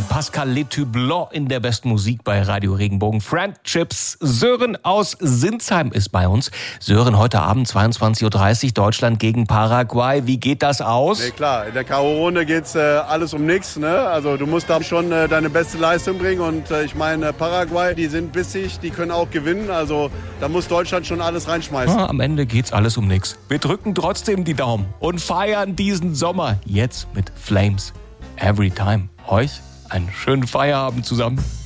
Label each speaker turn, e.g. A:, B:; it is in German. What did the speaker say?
A: Pascal Letoublon in der besten Musik bei Radio Regenbogen. Friendships. Sören aus Sinsheim ist bei uns. Sören, heute Abend 22.30 Uhr, Deutschland gegen Paraguay. Wie geht das aus?
B: Nee, klar, in der K.O.-Runde geht's alles um nichts. Ne? Also du musst da schon deine beste Leistung bringen. Und ich meine, Paraguay, die sind bissig, die können auch gewinnen. Also da muss Deutschland schon alles reinschmeißen.
A: Am Ende geht's alles um nichts. Wir drücken trotzdem die Daumen und feiern diesen Sommer jetzt mit Flames Every Time. Euch einen schönen Feierabend zusammen.